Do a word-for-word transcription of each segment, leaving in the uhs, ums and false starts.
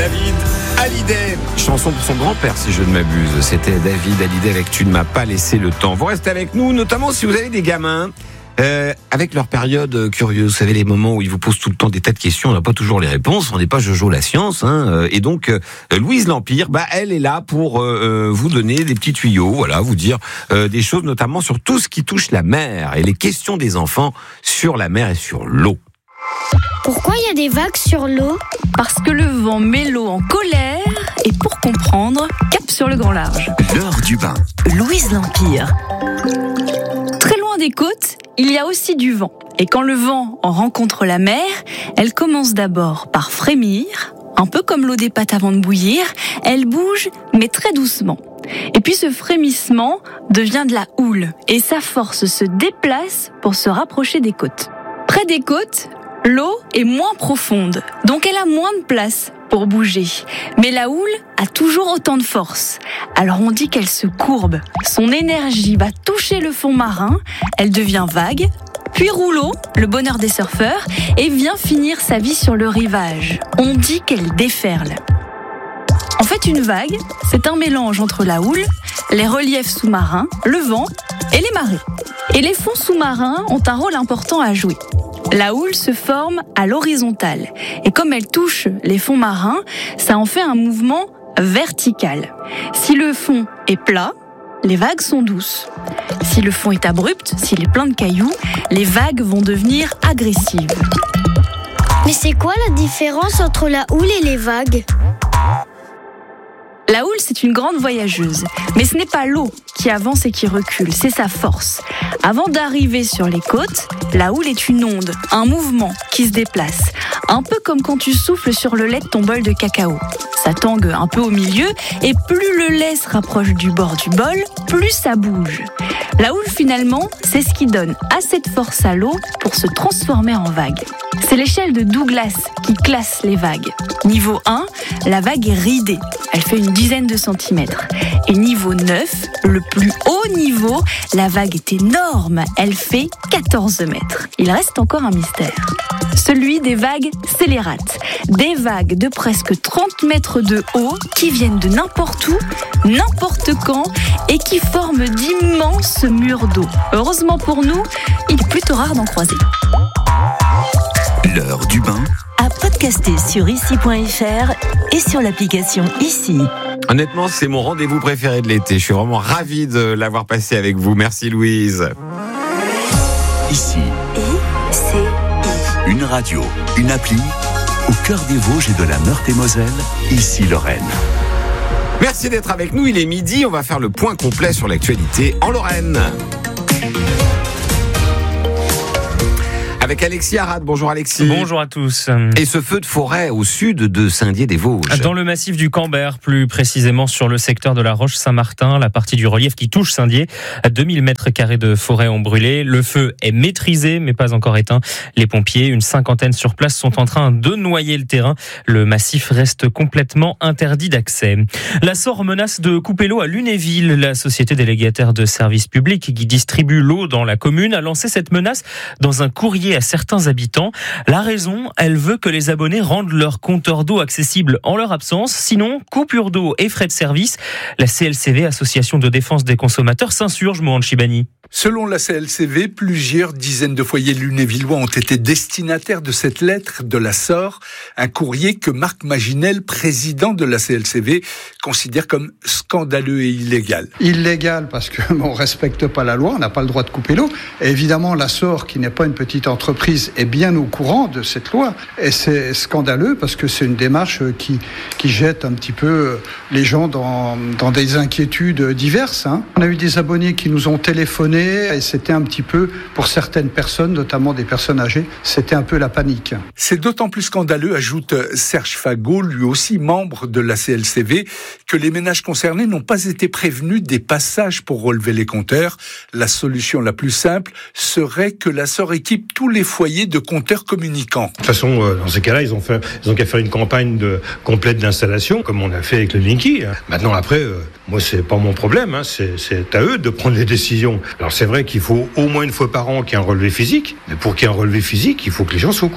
David Hallyday, chanson pour son grand-père si je ne m'abuse. C'était David Hallyday avec Tu ne m'as pas laissé le temps. Vous restez avec nous, notamment si vous avez des gamins euh, avec leur période curieuse. Vous savez, les moments où ils vous posent tout le temps des tas de questions, on n'a pas toujours les réponses, on n'est pas Jojo la science. Hein, et donc, euh, Louise L'Empire, bah, elle est là pour euh, vous donner des petits tuyaux, voilà, vous dire euh, des choses notamment sur tout ce qui touche la mer et les questions des enfants sur la mer et sur l'eau. Pourquoi il y a des vagues sur l'eau ? Parce que le vent met l'eau en colère et pour comprendre, cap sur le grand large. L'heure du bain. Louise L'Empire. Très loin des côtes, il y a aussi du vent. Et quand le vent en rencontre la mer, elle commence d'abord par frémir, un peu comme l'eau des pâtes avant de bouillir. Elle bouge, mais très doucement. Et puis ce frémissement devient de la houle et sa force se déplace pour se rapprocher des côtes. Près des côtes, l'eau est moins profonde, donc elle a moins de place pour bouger. Mais la houle a toujours autant de force. Alors on dit qu'elle se courbe. Son énergie va toucher le fond marin, elle devient vague, puis rouleau, le bonheur des surfeurs, et vient finir sa vie sur le rivage. On dit qu'elle déferle. En fait, une vague, c'est un mélange entre la houle, les reliefs sous-marins, le vent et les marées. Et les fonds sous-marins ont un rôle important à jouer. La houle se forme à l'horizontale. Et comme elle touche les fonds marins, ça en fait un mouvement vertical. Si le fond est plat, les vagues sont douces. Si le fond est abrupt, s'il est plein de cailloux, les vagues vont devenir agressives. Mais c'est quoi la différence entre la houle et les vagues ? La houle, c'est une grande voyageuse. Mais ce n'est pas l'eau qui avance et qui recule, c'est sa force. Avant d'arriver sur les côtes, la houle est une onde, un mouvement qui se déplace. Un peu comme quand tu souffles sur le lait de ton bol de cacao. Ça tangue un peu au milieu et plus le lait se rapproche du bord du bol, plus ça bouge. La houle, finalement, c'est ce qui donne assez de force à l'eau pour se transformer en vague. C'est l'échelle de Douglas qui classe les vagues. Niveau un, la vague est ridée. Elle fait une dizaine de centimètres. Et niveau neuf, le plus haut niveau, la vague est énorme. Elle fait quatorze mètres. Il reste encore un mystère. Celui des vagues scélérates. Des vagues de presque trente mètres de haut qui viennent de n'importe où, n'importe quand et qui forment d'immenses murs d'eau. Heureusement pour nous, il est plutôt rare d'en croiser. L'heure du bain. À podcaster sur ici point f r et sur l'application Ici. Honnêtement, c'est mon rendez-vous préféré de l'été. Je suis vraiment ravi de l'avoir passé avec vous. Merci Louise. Ici. I C I. Une radio, une appli, au cœur des Vosges et de la Meurthe-et-Moselle, Ici Lorraine. Merci d'être avec nous, il est midi, on va faire le point complet sur l'actualité en Lorraine. Avec Alexis Arad. Bonjour Alexis. Bonjour à tous. Et ce feu de forêt au sud de Saint-Dié-des-Vosges. Dans le massif du Camber, plus précisément sur le secteur de la Roche-Saint-Martin, la partie du relief qui touche Saint-Dié, deux mille mètres carrés de forêt ont brûlé. Le feu est maîtrisé mais pas encore éteint. Les pompiers, une cinquantaine sur place, sont en train de noyer le terrain. Le massif reste complètement interdit d'accès. La Sorre menace de couper l'eau à Lunéville. La société délégataire de services publics qui distribue l'eau dans la commune a lancé cette menace dans un courrier à certains habitants. La raison, elle veut que les abonnés rendent leur compteur d'eau accessible en leur absence. Sinon, coupure d'eau et frais de service. La C L C V, Association de défense des consommateurs, s'insurge, Mohan Chibani. Selon la C L C V, plusieurs dizaines de foyers lunévillois ont été destinataires de cette lettre de la Sorre, un courrier que Marc Maginel, président de la C L C V, considère comme scandaleux et illégal. Illégal parce qu'on ne respecte pas la loi, on n'a pas le droit de couper l'eau. Et évidemment, la Sorre, qui n'est pas une petite entreprise, est bien au courant de cette loi. Et c'est scandaleux parce que c'est une démarche qui, qui jette un petit peu les gens dans, dans des inquiétudes diverses. Hein. On a eu des abonnés qui nous ont téléphoné et c'était un petit peu, pour certaines personnes, notamment des personnes âgées, c'était un peu la panique. C'est d'autant plus scandaleux, ajoute Serge Fagot, lui aussi membre de la C L C V, que les ménages concernés n'ont pas été prévenus des passages pour relever les compteurs. La solution la plus simple serait que la Sorre équipe tous les foyers de compteurs communicants. De toute façon, dans ces cas-là, ils ont fait, ils ont qu'à faire une campagne de, complète d'installation, comme on a fait avec le Linky. Maintenant, après, euh, moi, c'est pas mon problème, hein, c'est, c'est à eux de prendre les décisions. Alors, c'est vrai qu'il faut au moins une fois par an qu'il y ait un relevé physique, mais pour qu'il y ait un relevé physique, il faut que les gens soient au courant.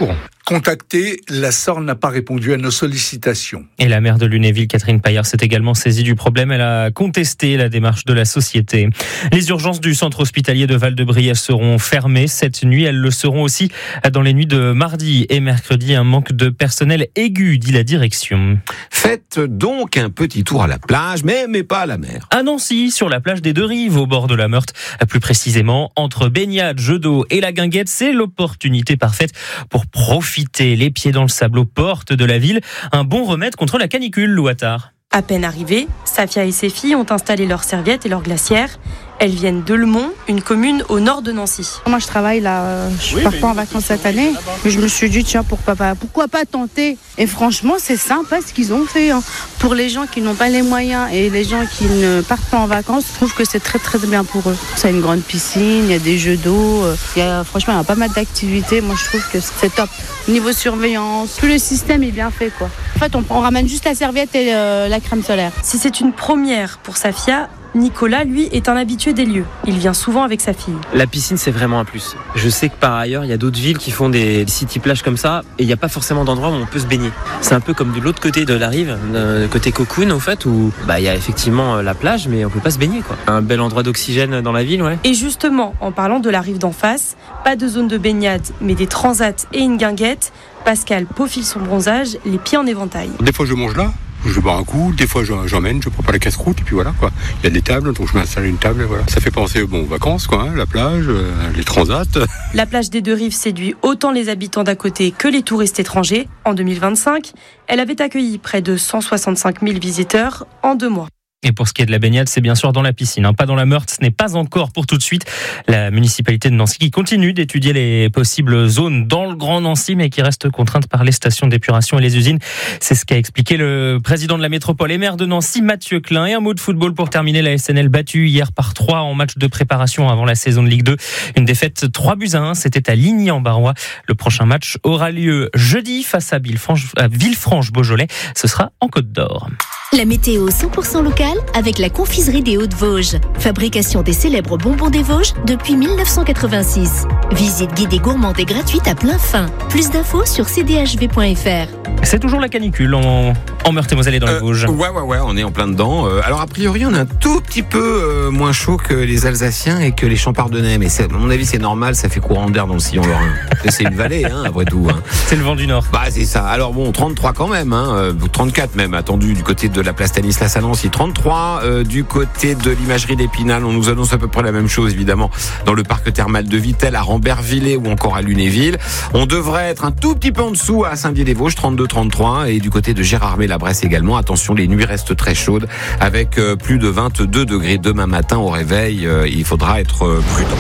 contacté, la S O R n'a pas répondu à nos sollicitations. Et la maire de Lunéville, Catherine Paillard, s'est également saisie du problème. Elle a contesté la démarche de la société. Les urgences du centre hospitalier de Val-de-Briey seront fermées cette nuit. Elles le seront aussi dans les nuits de mardi et mercredi. Un manque de personnel aigu, dit la direction. Faites donc un petit tour à la plage, mais, mais pas à la mer. À Nancy, sur la plage des Deux-Rives, au bord de la Meurthe. Plus précisément, entre baignade, jeux d'eau et la guinguette, c'est l'opportunité parfaite pour profiter les pieds dans le sable aux portes de la ville. Un bon remède contre la canicule, Lou Attard. À peine arrivées, Safia et ses filles ont installé leurs serviettes et leurs glacières. Elles viennent de Le Mont, une commune au nord de Nancy. Moi je travaille là, je pars pas en vacances cette année, mais je me suis dit tiens pourquoi pas, pourquoi pas tenter. Et franchement c'est sympa ce qu'ils ont fait. Hein. Pour les gens qui n'ont pas les moyens et les gens qui ne partent pas en vacances, je trouve que c'est très très bien pour eux. C'est une grande piscine, il y a des jeux d'eau, il y a, franchement il y a pas mal d'activités. Moi je trouve que c'est top. Niveau surveillance, tout le système est bien fait quoi. En fait on, on ramène juste la serviette et euh, la crème solaire. Si c'est une première pour Safia, Nicolas, lui, est un habitué des lieux. Il vient souvent avec sa fille. La piscine, c'est vraiment un plus. Je sais que par ailleurs, il y a d'autres villes qui font des city plages comme ça et il n'y a pas forcément d'endroit où on peut se baigner. C'est un peu comme de l'autre côté de la rive, euh, côté Cocoon, en fait, où bah, il y a effectivement la plage, mais on peut pas se baigner, quoi. Un bel endroit d'oxygène dans la ville, ouais. Et justement, en parlant de la rive d'en face, pas de zone de baignade, mais des transats et une guinguette, Pascal peaufile son bronzage, les pieds en éventail. Des fois, je mange là. Je vais boire un coup, des fois j'emmène, je prépare la casse-croûte et puis voilà quoi. Il y a des tables, donc je m'installe une table et voilà. Ça fait penser bon, aux vacances quoi, hein, la plage, euh, les transats. La plage des Deux-Rives séduit autant les habitants d'à côté que les touristes étrangers. En deux mille vingt-cinq, elle avait accueilli près de cent soixante-cinq mille visiteurs en deux mois. Et pour ce qui est de la baignade, c'est bien sûr dans la piscine, hein, pas dans la Meurthe. Ce n'est pas encore pour tout de suite. La municipalité de Nancy qui continue d'étudier les possibles zones dans le Grand Nancy, mais qui reste contrainte par les stations d'épuration et les usines. C'est ce qu'a expliqué le président de la métropole et maire de Nancy, Mathieu Klein. Et un mot de football pour terminer. La S N L battue hier par trois en match de préparation avant la saison de Ligue deux. Une défaite trois buts à un. C'était à Ligny-en-Barrois. Le prochain match aura lieu jeudi face à Villefranche-Beaujolais. Ce sera en Côte d'Or. La météo cent pour cent locale avec la confiserie des Hauts-de-Vosges. Fabrication des célèbres bonbons des Vosges depuis mille neuf cent quatre-vingt-six. Visite guidée gourmande et gratuite à plein fin. Plus d'infos sur c d h v point f r. C'est toujours la canicule en, en Meurthe-et-Moselle et dans euh, les Vosges. Ouais, ouais, ouais, on est en plein dedans. Euh, alors, a priori, on est un tout petit peu euh, moins chaud que les Alsaciens et que les Champardonnais. Mais c'est, à mon avis, c'est normal, ça fait courant d'air dans le sillon lorrain. C'est une vallée, hein, après tout. Hein. C'est le vent du Nord. Bah, c'est ça. Alors, bon, trente-trois quand même, hein, trente-quatre même, attendu du côté de la place Stanislas à Nancy. trente-trois euh, du côté de l'imagerie d'Épinal. On nous annonce à peu près la même chose, évidemment, dans le parc thermal de Vittel, à Rambervillers ou encore à Lunéville. On devrait être un tout petit peu en dessous à Saint-Dié-des-Vosges, trente-deux trente-trois. Et du côté de Gérardmer-la-Bresse également. Attention, les nuits restent très chaudes avec euh, plus de vingt-deux degrés demain matin au réveil. Euh, il faudra être euh, prudent.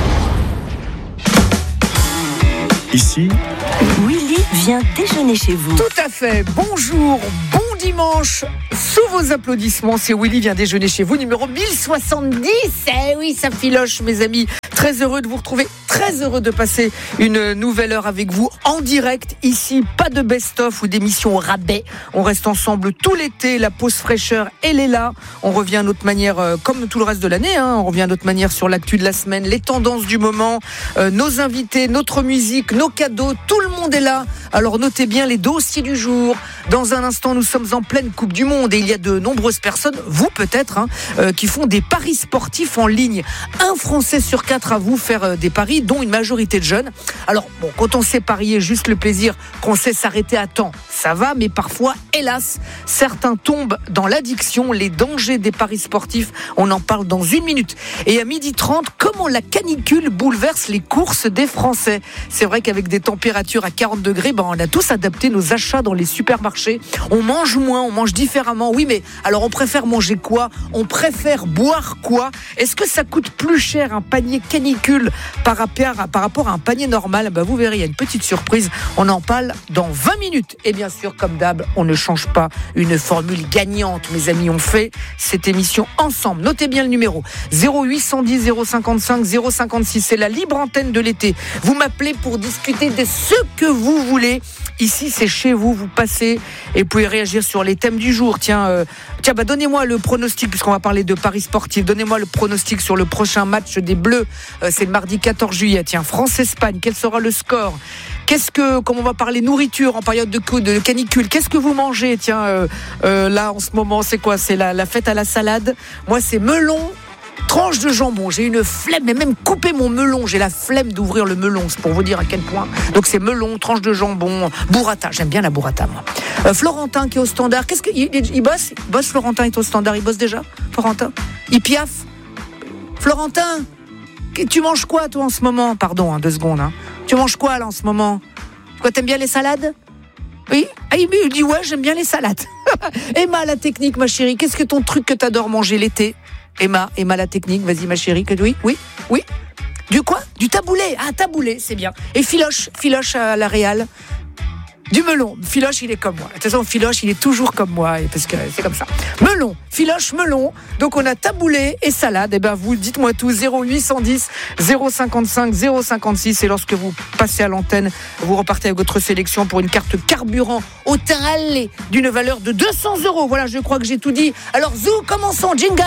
Ici, Willy vient déjeuner chez vous. Tout à fait. Bonjour, bon dimanche. Sous vos applaudissements, c'est Willy vient déjeuner chez vous, numéro mille soixante-dix. Eh oui, ça filoche, mes amis. Très heureux de vous retrouver, très heureux de passer une nouvelle heure avec vous en direct. Ici, pas de best-of ou d'émission au rabais. On reste ensemble tout l'été. La pause fraîcheur, elle est là. On revient à notre manière, euh, comme tout le reste de l'année. Hein, on revient à notre manière sur l'actu de la semaine, les tendances du moment, euh, nos invités, notre musique, nos cadeaux. Tout le monde est là. Alors notez bien les dossiers du jour. Dans un instant, nous sommes en pleine Coupe du Monde et il y a de nombreuses personnes, vous peut-être, hein, euh, qui font des paris sportifs en ligne. Un Français sur quatre à vous faire euh, des paris, dont une majorité de jeunes. Alors, bon, quand on sait parier, juste le plaisir qu'on sait s'arrêter à temps, ça va, mais parfois, hélas, certains tombent dans l'addiction, les dangers des paris sportifs. On en parle dans une minute. Et à midi trente, comment la canicule bouleverse les courses des Français. C'est vrai qu'avec des températures à quarante degrés, ben, on a tous adapté nos achats dans les supermarchés. On mange moins, on mange différemment. Oui, mais alors on préfère manger quoi ? On préfère boire quoi ? Est-ce que ça coûte plus cher un panier canicule par rapport à, par rapport à un panier normal ? Ben, vous verrez, il y a une petite surprise. On en parle dans vingt minutes. Et bien sûr, comme d'hab, on ne change pas une formule gagnante. Mes amis, on fait cette émission ensemble. Notez bien le numéro zéro huit cent dix zéro cinquante-cinq zéro cinquante-six. C'est la libre antenne de l'été. Vous m'appelez pour discuter de ce que vous voulez. Ici, c'est chez vous, vous passez et vous pouvez réagir sur les thèmes du jour. Tiens, euh, tiens, bah donnez-moi le pronostic, puisqu'on va parler de paris sportifs. Donnez-moi le pronostic sur le prochain match des Bleus. Euh, c'est le mardi quatorze juillet. Tiens, France-Espagne, quel sera le score ? Qu'est-ce que, comme on va parler nourriture en période de, de canicule, qu'est-ce que vous mangez ? Tiens, euh, euh, là en ce moment, c'est quoi ? C'est la, la fête à la salade. Moi, c'est melon, tranche de jambon. J'ai une flemme, mais même couper mon melon, j'ai la flemme d'ouvrir le melon. C'est pour vous dire à quel point. Donc c'est melon, tranche de jambon, burrata. J'aime bien la burrata, moi. Euh, Florentin qui est au standard. Qu'est-ce qu'il il, il bosse ? Il bosse. Florentin est au standard. Il bosse déjà. Florentin. Il piaffe. Florentin. Tu manges quoi, toi, en ce moment ? Pardon, hein, deux secondes. Hein. Tu manges quoi, là, en ce moment ? Quoi, t'aimes bien les salades ? Oui ? Ah, il dit, ouais, j'aime bien les salades. Emma, la technique, ma chérie, qu'est-ce que ton truc que t'adores manger l'été ? Emma, Emma, la technique, vas-y, ma chérie. Oui, oui, oui. Du quoi ? Du taboulé. Ah, taboulé, c'est bien. Et Philoche, Philoche à la Réal. Du melon. Philoche, il est comme moi. De toute façon, Philoche, il est toujours comme moi, parce que c'est comme ça. Melon. Philoche, melon. Donc, on a taboulé et salade. Et ben, vous, dites-moi tout. zéro huit cent dix, zéro cinquante-cinq, zéro cinquante-six. Et lorsque vous passez à l'antenne, vous repartez avec votre sélection pour une carte carburant au teint allé d'une valeur de deux cents euros. Voilà, je crois que j'ai tout dit. Alors, zou, commençons. Jingle.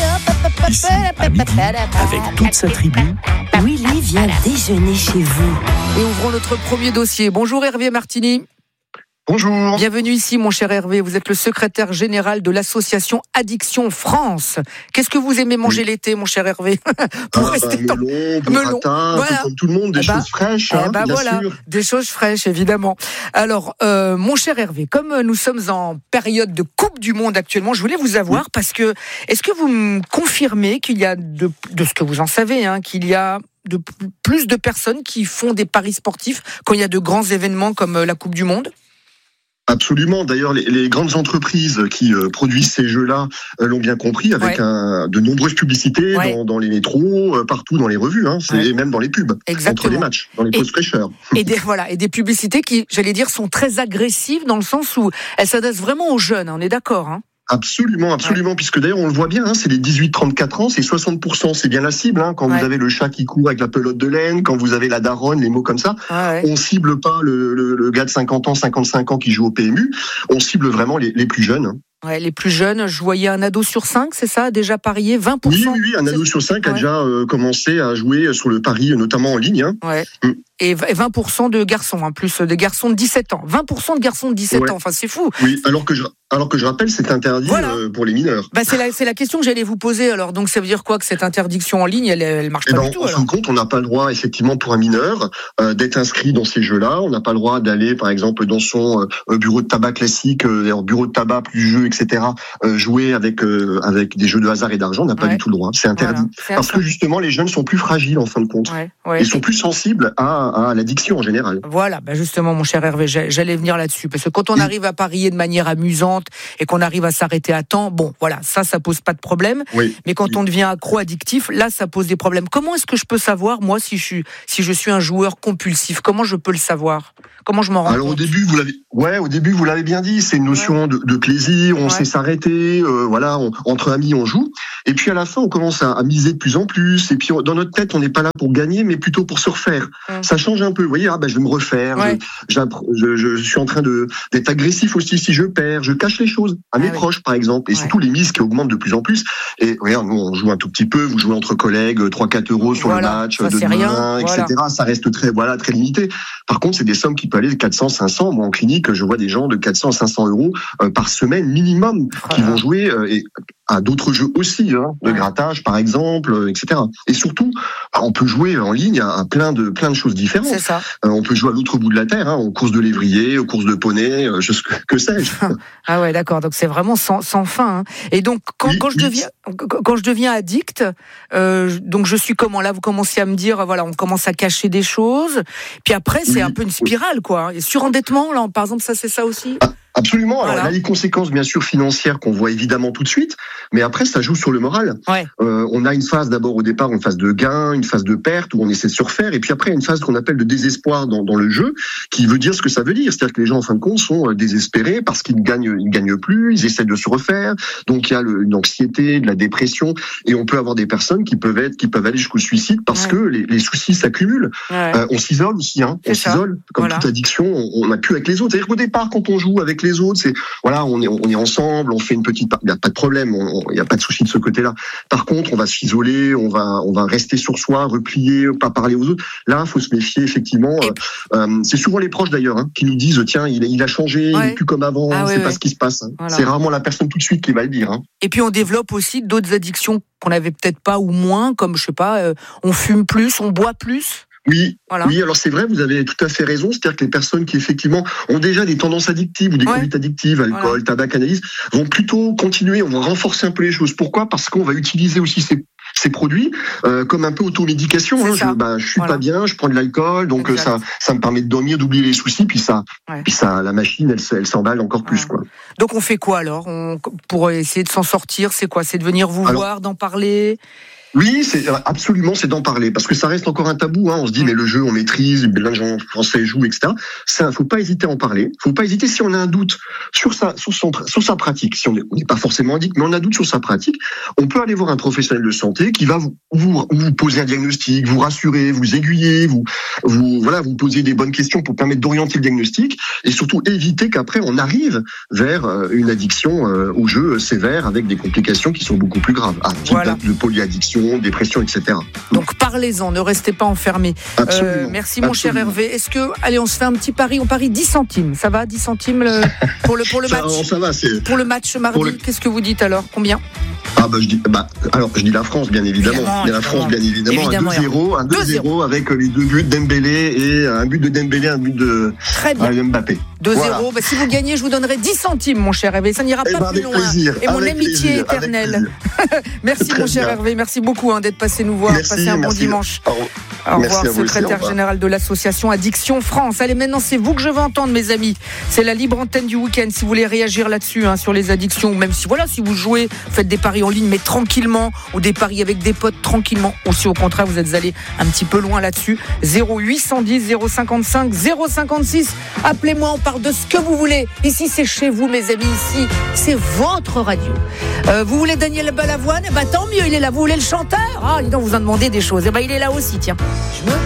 Ici, à midi, avec toute sa tribu, Willy vient déjeuner chez vous. Et ouvrons notre premier dossier. Bonjour Hervé Martini. Bonjour. Bienvenue ici, mon cher Hervé. Vous êtes le secrétaire général de l'association Addiction France. Qu'est-ce que vous aimez manger oui. l'été, mon cher Hervé ? Pour ah, rester bah, melon, melon, voilà. Comme tout le monde, des eh bah, choses fraîches, eh hein, bah, bien voilà. sûr. Des choses fraîches, évidemment. Alors, euh, mon cher Hervé, comme nous sommes en période de Coupe du Monde actuellement, je voulais vous avoir oui. parce que, est-ce que vous me confirmez qu'il y a, de, de ce que vous en savez, hein, qu'il y a de plus de personnes qui font des paris sportifs quand il y a de grands événements comme la Coupe du Monde ? Absolument. D'ailleurs, les, les grandes entreprises qui euh, produisent ces jeux-là euh, l'ont bien compris, avec ouais. un, de nombreuses publicités ouais. dans, dans les métros, euh, partout dans les revues, hein, c'est ouais. même dans les pubs, Exactement. entre les matchs, dans les pauses fraîcheurs. Et des voilà, et des publicités qui, j'allais dire, sont très agressives dans le sens où elles s'adressent vraiment aux jeunes. On est d'accord, hein ? Absolument, absolument, ouais. puisque d'ailleurs on le voit bien, hein, c'est les dix-huit trente-quatre ans, c'est soixante pour cent, c'est bien la cible, hein, quand ouais. vous avez le chat qui court avec la pelote de laine, quand vous avez la daronne, les mots comme ça, ah ouais. on cible pas le, le, le gars de cinquante ans, cinquante-cinq ans qui joue au P M U, on cible vraiment les, les plus jeunes. Hein. Ouais, les plus jeunes, je voyais un ado sur cinq, c'est ça, déjà parié, vingt pour cent. Oui, oui, oui, un ado sur cinq ouais. a déjà euh, commencé à jouer sur le pari, notamment en ligne. Hein. Ouais. Mm. Et vingt pour cent de garçons, en plus, de garçons de dix-sept ans. vingt pour cent de garçons de dix-sept ouais. ans, enfin c'est fou. Oui, alors que je, alors que je rappelle, c'est interdit voilà. euh, pour les mineurs. Bah, c'est, la, c'est la question que j'allais vous poser, alors donc ça veut dire quoi que cette interdiction en ligne, elle, elle marche et pas ben, du tout en fin de compte, on n'a pas le droit, effectivement, pour un mineur, euh, d'être inscrit dans ces jeux-là, on n'a pas le droit d'aller, par exemple, dans son euh, bureau de tabac classique, euh, bureau de tabac plus jeux, et cetera, euh, jouer avec, euh, avec des jeux de hasard et d'argent, on n'a pas ouais. du tout le droit, c'est interdit. Voilà. C'est Parce que justement, les jeunes sont plus fragiles, en fin de compte. Ouais. Ouais. Ils sont plus sensibles à, à l'addiction, général. Voilà, ben justement, mon cher Hervé, j'allais venir là-dessus. Parce que quand on arrive à parier de manière amusante et qu'on arrive à s'arrêter à temps, bon, voilà, ça, ça pose pas de problème. Oui. Mais quand oui. on devient accro-addictif, là, ça pose des problèmes. Comment est-ce que je peux savoir, moi, si je suis, si je suis un joueur compulsif ? Comment je peux le savoir ? Comment je m'en rends Alors, compte ? au début, vous l'avez, ouais, au début, vous l'avez bien dit, c'est une notion ouais. de, de plaisir, on ouais. sait s'arrêter, euh, voilà, on, entre amis, on joue. Et puis, à la fin, on commence à, à miser de plus en plus. Et puis, on, dans notre tête, on n'est pas là pour gagner, mais plutôt pour se refaire. Mmh. Ça change un peu. Vous voyez, ah, ben, je vais me refaire. Ouais. Je, je, je, je suis en train de, d'être agressif aussi si je perds. Je cache les choses à mes ah, proches, oui. par exemple. Et ouais. surtout, les mises qui augmentent de plus en plus. Et regarde, nous, on joue un tout petit peu. Vous jouez entre collègues, trois quatre euros sur voilà. le match, de demain, rien. et cetera. Voilà. Ça reste très, voilà, très limité. Par contre, c'est des sommes qui peuvent aller de quatre cents, cinq cents. Moi, en clinique, je vois des gens de quatre cents à cinq cents euros euh, par semaine minimum voilà. qui vont jouer euh, et à d'autres jeux aussi, hein, de ouais. grattage, par exemple, euh, et cetera. Et surtout, on peut jouer en ligne à, à plein de plein de choses différentes. C'est ça. Euh, on peut jouer à l'autre bout de la terre, hein, aux courses de lévrier, aux courses de poney, euh, je, que sais-je. Ah ouais, d'accord. Donc c'est vraiment sans, sans fin. Hein. Et donc quand, oui, quand je oui. deviens quand je deviens addict, euh, donc je suis comment là? Vous commencez à me dire, voilà, on commence à cacher des choses. Puis après, c'est oui. un peu une spirale, quoi. Et surendettement, là, par exemple, ça, c'est ça aussi. Ah. Absolument. Alors, voilà. il y a les conséquences, bien sûr, financières qu'on voit évidemment tout de suite, mais après, ça joue sur le moral. Ouais. Euh, on a une phase d'abord au départ, une phase de gain, une phase de perte où on essaie de se refaire, et puis après, une phase qu'on appelle de désespoir dans, dans le jeu, qui veut dire ce que ça veut dire. C'est-à-dire que les gens, en fin de compte, sont désespérés parce qu'ils ne gagnent, ils gagnent plus, ils essaient de se refaire. Donc, il y a le, une anxiété, de la dépression, et on peut avoir des personnes qui peuvent être, qui peuvent aller jusqu'au suicide parce ouais. que les, les soucis s'accumulent. Ouais. Euh, on s'isole aussi, hein. On s'isole. Comme voilà. toute addiction, on n'a plus avec les autres. C'est-à-dire qu'au départ, quand on joue avec les les autres. C'est voilà, on est on est ensemble, on fait une petite. Il n'y a pas de problème, il n'y a pas de souci de ce côté-là. Par contre, on va s'isoler, on va on va rester sur soi, replier, pas parler aux autres. Là, faut se méfier effectivement. Euh, euh, c'est souvent les proches d'ailleurs hein, qui nous disent tiens, il, il a changé, ouais. il est plus comme avant, ah, c'est ouais, pas ouais. ce qui se passe. Hein. Voilà. C'est rarement la personne tout de suite qui va le dire. Hein. Et puis on développe aussi d'autres addictions qu'on n'avait peut-être pas ou moins, comme je sais pas, euh, on fume plus, on boit plus. Oui, voilà. oui. Alors c'est vrai, vous avez tout à fait raison. C'est-à-dire que les personnes qui effectivement ont déjà des tendances addictives ou des ouais. conduites addictives, alcool, voilà. tabac, cannabis, vont plutôt continuer. On va renforcer un peu les choses. Pourquoi ? Parce qu'on va utiliser aussi ces ces produits euh, comme un peu automédication. Hein. Je, bah, je suis voilà. pas bien, je prends de l'alcool, donc exact. ça ça me permet de dormir, d'oublier les soucis, puis ça, ouais. puis ça, la machine, elle, elle s'emballe encore plus, ouais. quoi. Donc on fait quoi alors on, pour essayer de s'en sortir ? C'est quoi ? C'est de venir vous alors, voir, d'en parler ? Oui, c'est absolument, c'est d'en parler parce que ça reste encore un tabou. Hein. On se dit mais le jeu on maîtrise, plein de gens français jouent, et cetera. Ça, faut pas hésiter à en parler. Faut pas hésiter si on a un doute sur sa sur son sur sa pratique. Si on n'est pas forcément addict, mais on a un doute sur sa pratique, on peut aller voir un professionnel de santé qui va vous vous, vous poser un diagnostic, vous rassurer, vous aiguiller, vous vous voilà, vous poser des bonnes questions pour permettre d'orienter le diagnostic et surtout éviter qu'après on arrive vers une addiction au jeu sévère avec des complications qui sont beaucoup plus graves, à type voilà. de polyaddiction, dépression, et cetera. Donc parlez-en, ne restez pas enfermés. Euh, merci mon Absolument. cher Hervé. Est-ce que, allez, on se fait un petit pari, on parie dix centimes. Ça va, dix centimes le, pour le pour le match. Ça, ça va, c'est pour le match mardi. Le... Qu'est-ce que vous dites alors ? Combien ? Ah bah je dis bah alors je dis la France bien évidemment, évidemment la France bien évidemment, évidemment un deux zéro, un deux zéro avec les deux buts de Dembélé et un but de Dembélé, un but de euh, Mbappé. deux zéro, voilà. bah, si vous gagnez, je vous donnerai dix centimes mon cher Hervé, ça n'ira et pas bah, plus loin. Plaisir, et mon amitié plaisir, éternelle. Merci mon cher bien. Hervé, merci beaucoup hein, d'être passé nous voir, merci, passer un merci. bon dimanche. Au, au revoir, secrétaire aussi, général de l'association Addiction France. Allez, maintenant c'est vous que je veux entendre mes amis. C'est la libre antenne du week-end si vous voulez réagir là-dessus hein, sur les addictions, même si voilà, si vous jouez, faites des paris en ligne mais tranquillement, ou des paris avec des potes tranquillement, ou si au contraire vous êtes allé un petit peu loin là-dessus. Zéro huit cent dix zéro cinquante-cinq zéro cinquante-six, appelez-moi, on parle de ce que vous voulez. Ici c'est chez vous mes amis, ici c'est votre radio. Euh, vous voulez Daniel Balavoine ? Eh ben tant mieux, il est là. Vous voulez le chanteur ? Ah, dis donc, vous en demandez des choses. Eh ben il est là aussi, tiens. Je me